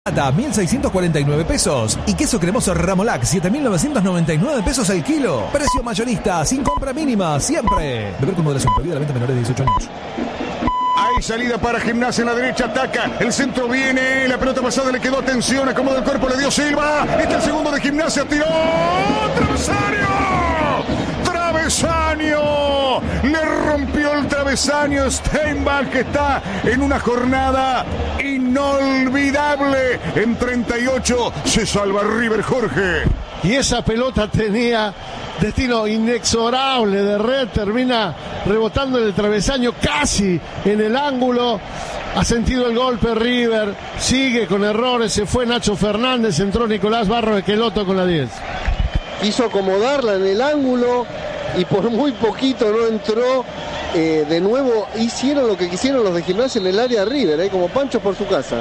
Plata, 1.649 pesos. Y queso cremoso Ramolac, 7.999 pesos el kilo. Precio mayorista, sin compra mínima, siempre. Beber con moderación, prohibida la venta a menores de 18 años. Hay salida para Gimnasia en la derecha, ataca, el centro viene, la pelota pasada le quedó, atención, acomoda el cuerpo, le dio Silva, está el segundo de Gimnasia, tiró, travesaño, le rompió el travesaño Steinbach, que está en una jornada inolvidable, en 38 se salva River, Jorge. Y esa pelota tenía destino inexorable de red, termina rebotando en el travesaño casi en el ángulo. Ha sentido el golpe River, sigue con errores, se fue Nacho Fernández, entró Nicolás Barros Esqueloto con la 10. Quiso acomodarla en el ángulo y por muy poquito no entró. De nuevo hicieron lo que quisieron los de Gimnasia en el área de River, como panchos por su casa.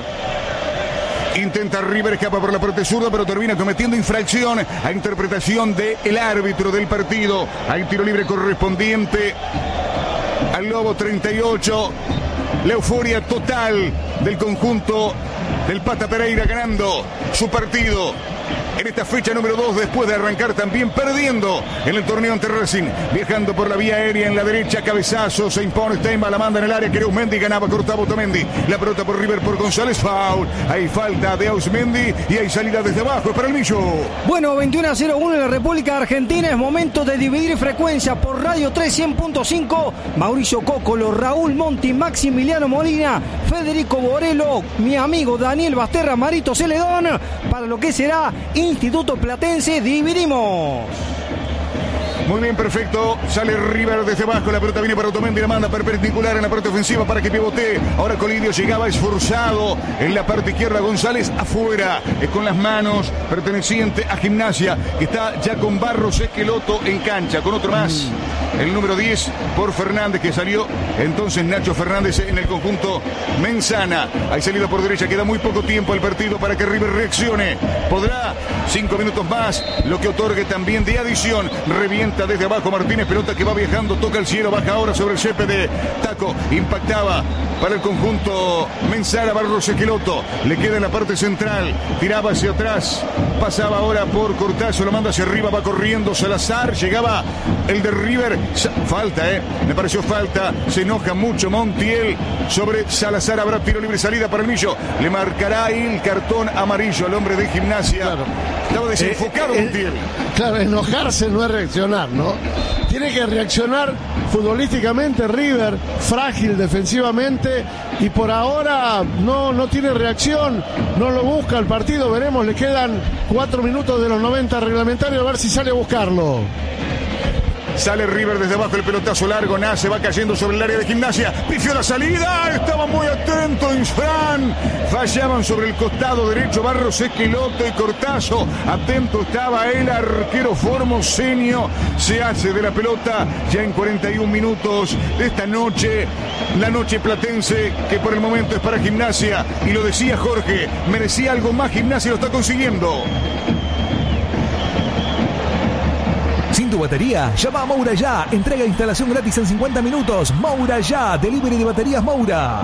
Intenta River, escapa por la parte zurda, pero termina cometiendo infracción a interpretación del árbitro del partido. Hay tiro libre correspondiente al Lobo 38. La euforia total del conjunto del Pata Pereira ganando su partido en esta fecha número 2, después de arrancar también perdiendo en el torneo ante Racing. Viajando por la vía aérea en la derecha, cabezazo, se impone Steinbach, la manda en el área, Creu Mendy, ganaba, cortaba Otamendi. La pelota por River, por González, foul. Hay falta de Ausmendi y hay salida desde abajo para el Millo. Bueno, 21-01 en la República Argentina, es momento de dividir frecuencia por Radio 3 100.5. Mauricio Cócolo, Raúl Monti, Maximiliano Molina, Federico Borello, mi amigo Daniel Basterra, Marito Celedón, para lo que será Instituto Platense. Dividimos. Muy bien, perfecto. Sale River desde abajo. La pelota viene para Otamendi. La manda perpendicular en la parte ofensiva para que pivotee. Ahora Colidio llegaba esforzado en la parte izquierda. González afuera. Con las manos perteneciente a Gimnasia. Que está ya con Barros Esqueloto en cancha. Con otro más. El número 10 por Fernández, que salió entonces Nacho Fernández en el conjunto Menzana. Hay salida por derecha. Queda muy poco tiempo al partido para que River reaccione. Podrá 5 minutos más. Lo que otorgue también de adición. Revienta desde abajo Martínez, pelota que va viajando, toca el cielo, baja ahora sobre el césped de Taco, impactaba para el conjunto Menzana, Barros Esqueloto, le queda en la parte central, tiraba hacia atrás, pasaba ahora por Cortazo, lo manda hacia arriba, va corriendo Salazar, llegaba el de River, falta, me pareció falta, se enoja mucho Montiel sobre Salazar, habrá tiro libre, salida para el Millo, le marcará el cartón amarillo al hombre de Gimnasia, claro. Estaba desenfocado Montiel. Claro, enojarse no es reaccionar, ¿no? Tiene que reaccionar futbolísticamente River, frágil defensivamente, y por ahora no tiene reacción, no lo busca el partido, veremos, le quedan 4 minutos de los 90 reglamentarios, a ver si sale a buscarlo. Sale River desde abajo, el pelotazo largo, nace, va cayendo sobre el área de Gimnasia, pifió la salida, estaba muy atento Insfran, fallaban sobre el costado derecho Barros Esqueloto y Cortazo, atento estaba el arquero Formosenio, se hace de la pelota ya en 41 minutos de esta noche, la noche platense que por el momento es para Gimnasia, y lo decía Jorge, merecía algo más Gimnasia, lo está consiguiendo. Sin tu batería, llama a Moura Ya. Entrega e instalación gratis en 50 minutos. Moura Ya, delivery de baterías Moura.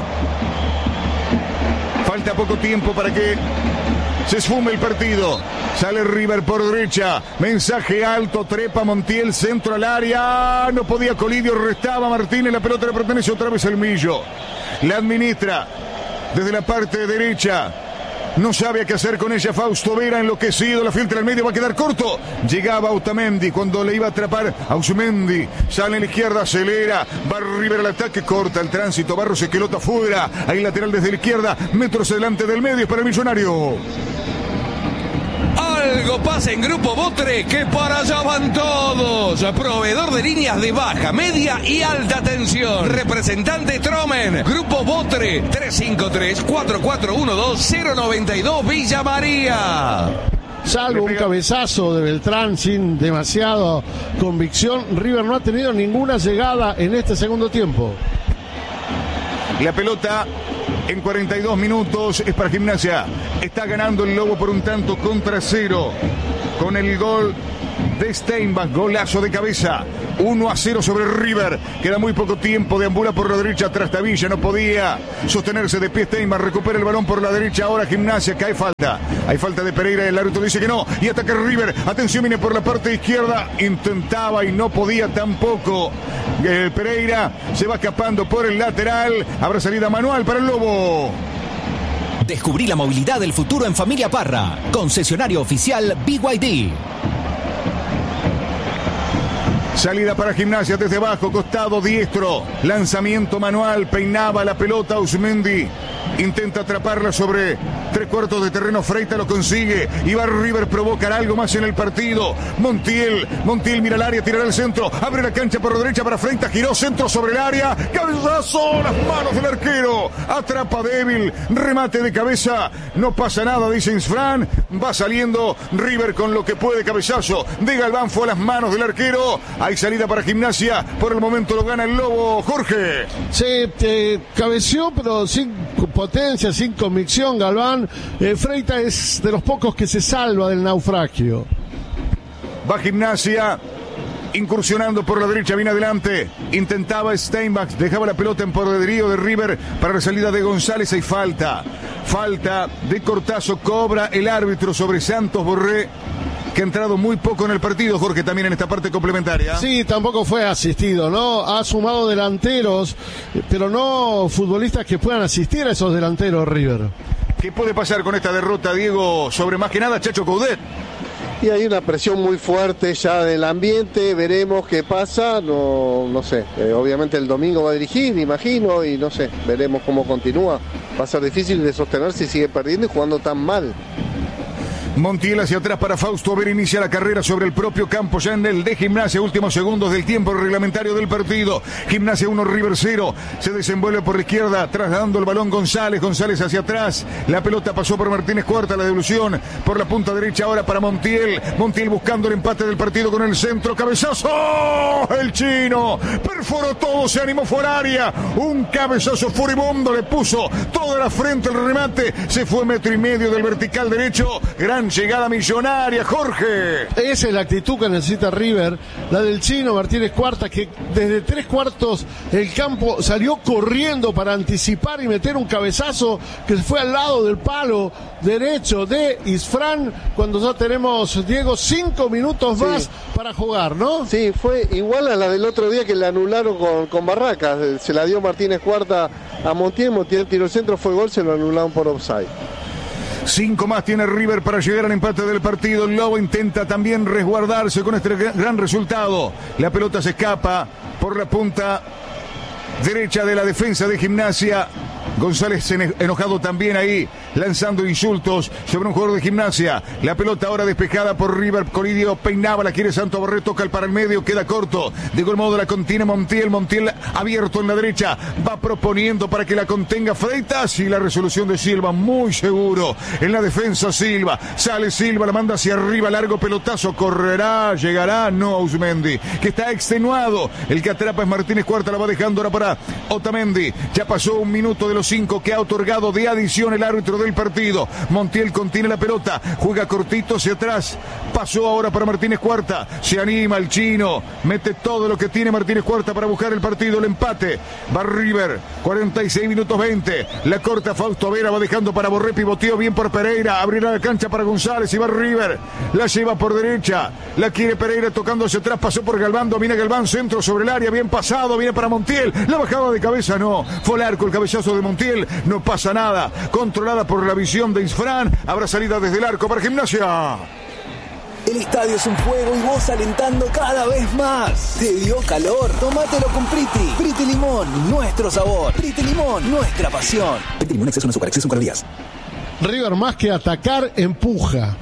Falta poco tiempo para que se esfume el partido. Sale River por derecha. Mensaje alto, trepa Montiel, centro al área. No podía Colidio, restaba Martínez. La pelota le pertenece otra vez al Millo. La administra desde la parte derecha. No sabe qué hacer con ella Fausto Vera, enloquecido, la filtra al medio, va a quedar corto. Llegaba Otamendi cuando le iba a atrapar Ausmendi. Sale en la izquierda, acelera, va River al ataque, corta el tránsito, Barros Esqueloto afuera. Ahí lateral desde la izquierda, metros delante del medio para el Millonario. Algo pasa en Grupo Botre, que para allá van todos. Proveedor de líneas de baja, media y alta tensión. Representante Tromen. Grupo Botre, 353-4412-092 Villa María. Salvo un cabezazo de Beltrán sin demasiada convicción, River no ha tenido ninguna llegada en este segundo tiempo. La pelota en 42 minutos es para Gimnasia. Está ganando el Lobo por un tanto contra 0. Con el gol de Steinbach, golazo de cabeza. 1-0 sobre River. Queda muy poco tiempo. Deambula por la derecha. Trastavilla no podía sostenerse de pie. Steinbach recupera el balón por la derecha. Ahora Gimnasia. Cae falta. Hay falta de Pereira. El árbitro dice que no. Y ataca River. Atención, viene por la parte izquierda. Intentaba y no podía tampoco. Pereira se va escapando por el lateral. Habrá salida manual para el Lobo. Descubrí la movilidad del futuro en Familia Parra. Concesionario oficial BYD. Salida para Gimnasia desde abajo, costado diestro. Lanzamiento manual, peinaba la pelota Uzmendi. Intenta atraparla sobre 3/4 de terreno. Freitas lo consigue. Y va River, provocar algo más en el partido. Montiel mira el área, tirará al centro. Abre la cancha por la derecha para Freitas. Giró centro sobre el área. Cabezazo, las manos del arquero. Atrapa débil. Remate de cabeza. No pasa nada, dice Isfran. Va saliendo River con lo que puede. Cabezazo de Galván fue a las manos del arquero. Hay salida para Gimnasia. Por el momento lo gana el Lobo. Jorge. Sí, cabeció, pero sin potencia, sin convicción, Galván. Freitas es de los pocos que se salva del naufragio. Va Gimnasia. Incursionando por la derecha, viene adelante. Intentaba Steinbach, dejaba la pelota en poderío de River para la salida de González. Hay falta. Falta de Cortazo. Cobra el árbitro sobre Santos Borré, que ha entrado muy poco en el partido, Jorge, también en esta parte complementaria. Sí, tampoco fue asistido, ¿no? Ha sumado delanteros, pero no futbolistas que puedan asistir a esos delanteros, River. ¿Qué puede pasar con esta derrota, Diego? Sobre más que nada Chacho Coudet. Y hay una presión muy fuerte ya del ambiente, veremos qué pasa, no sé, obviamente el domingo va a dirigir, imagino, y no sé, veremos cómo continúa. Va a ser difícil de sostener si sigue perdiendo y jugando tan mal. Montiel hacia atrás para Fausto Vera, inicia la carrera sobre el propio campo ya en el de Gimnasia, últimos segundos del tiempo reglamentario del partido. Gimnasia 1, River 0, se desenvuelve por la izquierda, trasladando el balón González hacia atrás, la pelota pasó por Martínez Cuarta, la devolución por la punta derecha ahora para Montiel buscando el empate del partido con el centro, cabezazo, el chino, perforó todo, se animó fuera área, un cabezazo furibundo, le puso toda la frente el remate, se fue 1,5 metros del vertical derecho, gran llegada millonaria, Jorge. Esa es la actitud que necesita River, la del chino Martínez Cuarta, que desde 3/4 del campo salió corriendo para anticipar y meter un cabezazo que fue al lado del palo derecho de Isfran, cuando ya tenemos, Diego, 5 minutos más para jugar, ¿no? Sí, fue igual a la del otro día que le anularon con Barracas, se la dio Martínez Cuarta a Montiel tiró el centro, fue gol, se lo anularon por offside. 5 más tiene River para llegar al empate del partido. El Lobo intenta también resguardarse con este gran resultado. La pelota se escapa por la punta derecha de la defensa de Gimnasia. González enojado también ahí, lanzando insultos sobre un jugador de Gimnasia. La pelota ahora despejada por River. Colidio peinaba, la quiere Santos Borré, toca el para el medio, queda corto. De igual modo la contiene Montiel abierto en la derecha, va proponiendo para que la contenga Freitas y la resolución de Silva, muy seguro en la defensa. Silva, sale Silva, la manda hacia arriba, largo pelotazo, correrá, llegará, no, Uzmendi, que está extenuado. El que atrapa es Martínez Cuarta, la va dejando ahora para Otamendi. Ya pasó 1 minuto de los 5 que ha otorgado de adición el árbitro del partido. Montiel contiene la pelota, juega cortito hacia atrás, pasó ahora para Martínez Cuarta, se anima el chino, mete todo lo que tiene Martínez Cuarta para buscar el partido, el empate. Va River, 46 minutos 20, la corta Fausto Vera, va dejando para Borré, pivoteo bien por Pereira, abrirá la cancha para González y va River, la lleva por derecha, la quiere Pereira tocando hacia atrás, pasó por Galván, domina Galván, centro sobre el área, bien pasado, viene para Montiel, la bajada de cabeza no, fue el arco, el cabezazo de Montiel, no pasa nada, controlada por la visión de Isfran, habrá salida desde el arco para Gimnasia. El estadio es un fuego y vos alentando cada vez más. ¿Te dio calor? Tómatelo con Priti. Priti Limón, nuestro sabor. Priti Limón, nuestra pasión. Priti Limón, exceso en azúcar, exceso en calorías. River más que atacar, empuja.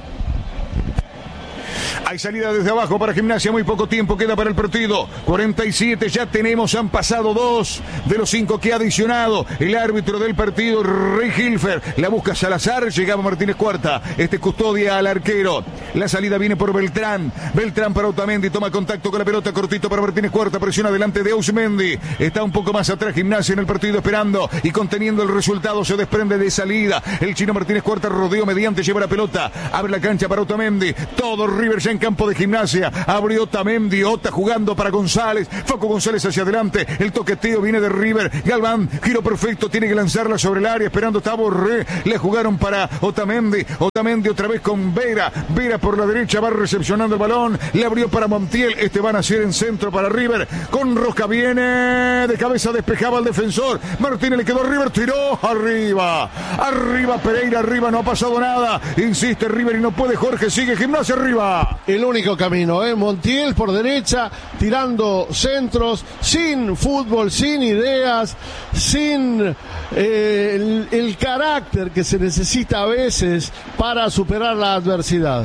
Hay salida desde abajo para Gimnasia, muy poco tiempo queda para el partido. 47 ya tenemos, han pasado 2 de los 5 que ha adicionado el árbitro del partido, Rey Hilfer. La busca Salazar, llegaba Martínez Cuarta, custodia al arquero. La salida viene por Beltrán para Otamendi, toma contacto con la pelota, cortito para Martínez Cuarta, presiona delante de Uzmendi. Está un poco más atrás Gimnasia en el partido esperando y conteniendo el resultado, se desprende de salida. El chino Martínez Cuarta, rodeo mediante, lleva la pelota, abre la cancha para Otamendi. Todo River ya en campo de Gimnasia. Abrió Otamendi, Ota jugando para González. Facu González hacia adelante. El toqueteo viene de River. Galván, giro perfecto, tiene que lanzarla sobre el área, esperando está Borré. Le jugaron para Otamendi. Otamendi otra vez con Vera. Vera por la derecha va recepcionando el balón. Le abrió para Montiel. Van a ser en centro para River. Con Roca viene de cabeza, despejaba al defensor. Martínez le quedó a River, tiró arriba. Arriba Pereira, arriba, no ha pasado nada. Insiste River y no puede. Jorge sigue Gimnasia arriba. El único camino, Montiel por derecha, tirando centros, sin fútbol, sin ideas, sin el carácter que se necesita a veces para superar la adversidad.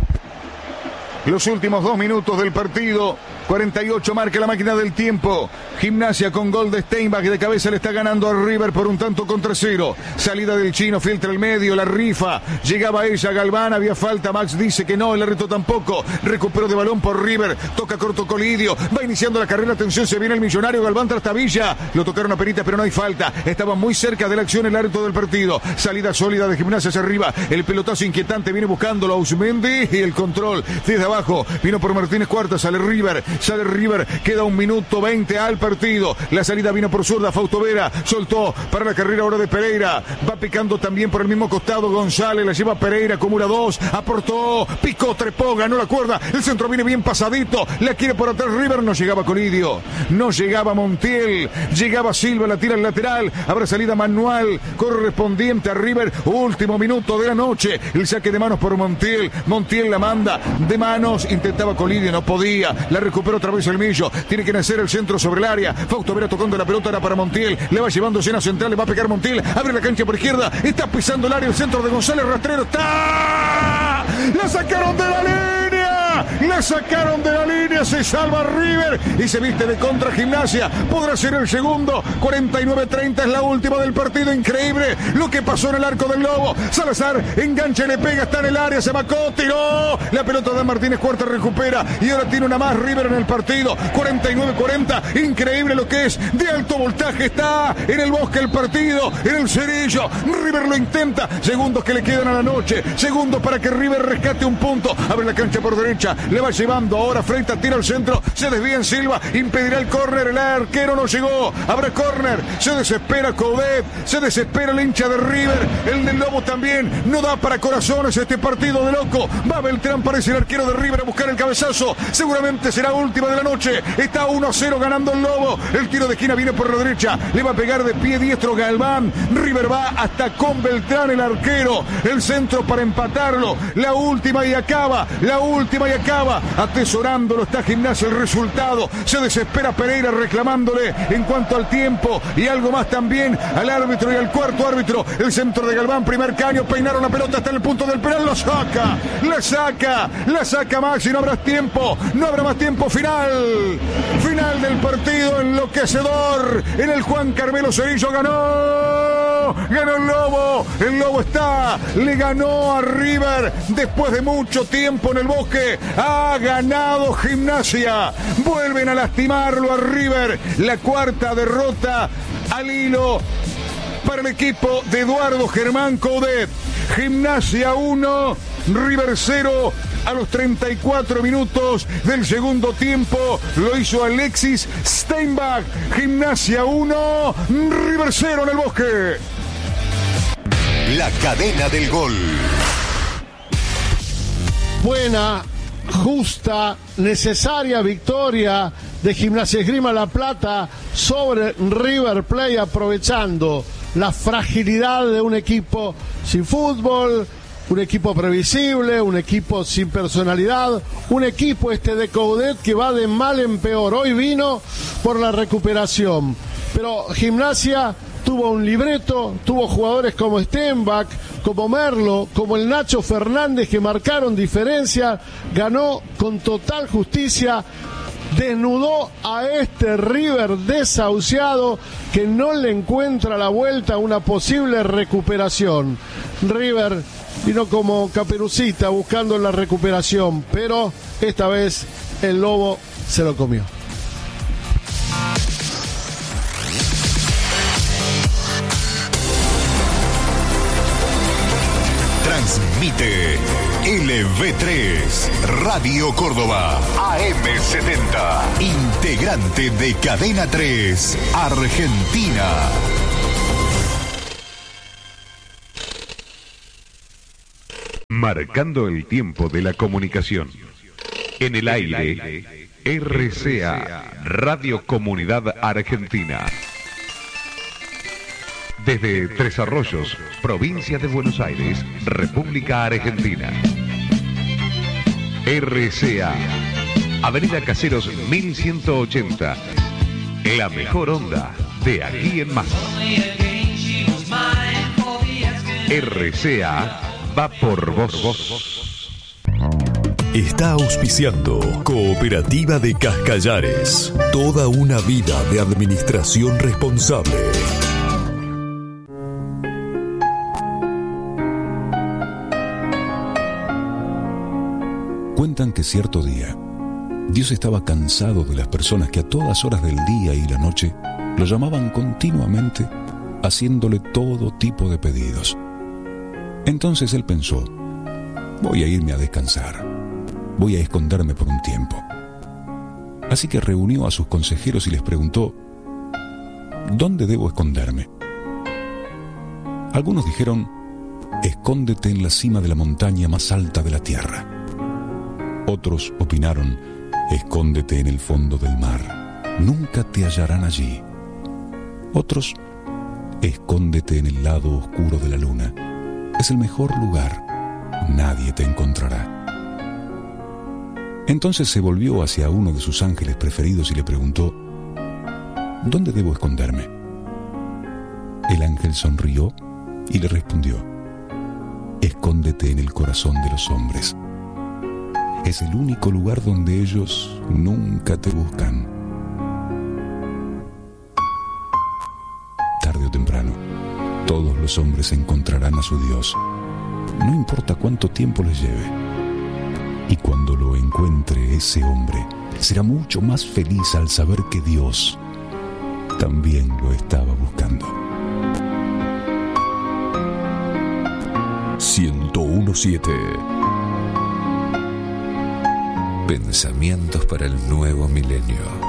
Los últimos 2 minutos del partido. 48 marca la máquina del tiempo. Gimnasia con gol de Steinbach, de cabeza le está ganando a River por un tanto contra 0. Salida del chino, filtra el medio, la rifa. Llegaba ella, Galván, había falta. Max dice que no, el árbitro tampoco. Recuperó de balón por River. Toca corto Colidio. Va iniciando la carrera. Atención, se viene el millonario. Galván tras Tavilla. Lo tocaron a Perita, pero no hay falta. Estaba muy cerca de la acción el árbitro del partido. Salida sólida de Gimnasia hacia arriba. El pelotazo inquietante viene buscándolo a Usmendi. Y el control desde abajo. Vino por Martínez Cuarta. Sale River. Queda 1 minuto 20 al partido. La salida vino por zurda. Fausto Vera soltó para la carrera ahora de Pereira. Va picando también por el mismo costado González. La lleva Pereira, acumula 2. Aportó, picó, trepó, ganó la cuerda. El centro viene bien pasadito. La quiere por atrás River. No llegaba Colidio. No llegaba Montiel. Llegaba Silva, la tira al lateral. Habrá salida manual correspondiente a River. Último minuto de la noche. El saque de manos por Montiel. Montiel la manda de manos. Intentaba Colidio, no podía. La recuperó otra vez el Millo. Tiene que nacer el centro sobre el área. Fausto Vera tocando la pelota, era para Montiel. Le va llevando escena central, le va a pegar Montiel. Abre la cancha por izquierda. Está pisando el área. El centro de González Rastrero. ¡Está! ¡La sacaron de la línea! ¡La sacaron de la línea! Se salva River y se viste de contra Gimnasia. Podrá ser el segundo. 49-30 es la última del partido. Increíble lo que pasó en el arco del Lobo. Salazar engancha y le pega. Está en el área. Se vacó. Tiró. La pelota de Martínez Cuarta recupera. Y ahora tiene una más River en el partido. 49-40. Increíble lo que es de alto voltaje. Está en el Bosque el partido. En el Cerillo. River lo intenta. Segundos que le quedan a la noche. Segundos para que River rescate un punto. Abre la cancha por derecha. Le va llevando ahora frente a tiro al centro. Se desvía en Silva. Impedirá el córner. El arquero no llegó. Habrá córner. Se desespera Coudet. Se desespera el hincha de River. El del Lobo también. No da para corazones este partido de loco. Va Beltrán. Parece el arquero de River a buscar el cabezazo. Seguramente será última de la noche. Está 1-0 ganando el Lobo. El tiro de esquina viene por la derecha. Le va a pegar de pie diestro Galván. River va hasta con Beltrán, el arquero. El centro para empatarlo. La última y acaba. La última y acaba. Atesorándolo está Gimnasia el resultado. Se desespera Pereira reclamándole en cuanto al tiempo y algo más también al árbitro y al cuarto árbitro. El centro de Galván, primer caño. Peinaron la pelota hasta el punto del penal. Lo saca. La saca Maxi. No habrá tiempo. No habrá más tiempo. Final del partido enloquecedor. En el Juan Carmelo Cerillo ganó el Lobo. El Lobo le ganó a River después de mucho tiempo en el Bosque. Ha ganado Gimnasia. Vuelven a lastimarlo a River. La cuarta derrota al hilo para el equipo de Eduardo Germán Coudet. Gimnasia 1, River 0. A los 34 minutos del segundo tiempo lo hizo Alexis Steinbach. Gimnasia 1, River 0 en el Bosque. La cadena del gol. Buena, justa, necesaria victoria de Gimnasia Esgrima La Plata sobre River Plate, aprovechando la fragilidad de un equipo sin fútbol, un equipo previsible, un equipo sin personalidad, un equipo de Coudet que va de mal en peor. Hoy vino por la recuperación, pero Gimnasia tuvo un libreto, tuvo jugadores como Steinbach, como Merlo, como el Nacho Fernández que marcaron diferencia, ganó con total justicia, desnudó a este River desahuciado que no le encuentra la vuelta a una posible recuperación. River vino como Caperucita buscando la recuperación, pero esta vez el Lobo se lo comió. Transmite transmite LV3, Radio Córdoba, AM70, integrante de Cadena 3, Argentina. Marcando el tiempo de la comunicación. En el aire, RCA, Radio Comunidad Argentina. Desde Tres Arroyos, provincia de Buenos Aires, República Argentina. RCA, Avenida Caseros 1180. La mejor onda de aquí en más. RCA va por vos. Está auspiciando Cooperativa de Cascallares. Toda una vida de administración responsable. Cuentan que cierto día, Dios estaba cansado de las personas que a todas horas del día y la noche lo llamaban continuamente, haciéndole todo tipo de pedidos. Entonces él pensó: voy a irme a descansar, voy a esconderme por un tiempo. Así que reunió a sus consejeros y les preguntó: ¿dónde debo esconderme? Algunos dijeron: escóndete en la cima de la montaña más alta de la tierra. Otros opinaron: escóndete en el fondo del mar, nunca te hallarán allí. Otros: escóndete en el lado oscuro de la luna, es el mejor lugar, nadie te encontrará. Entonces se volvió hacia uno de sus ángeles preferidos y le preguntó: ¿dónde debo esconderme? El ángel sonrió y le respondió: escóndete en el corazón de los hombres. Es el único lugar donde ellos nunca te buscan. Tarde o temprano, todos los hombres encontrarán a su Dios, no importa cuánto tiempo les lleve. Y cuando lo encuentre ese hombre, será mucho más feliz al saber que Dios también lo estaba buscando. 101.7 Pensamientos para el nuevo milenio.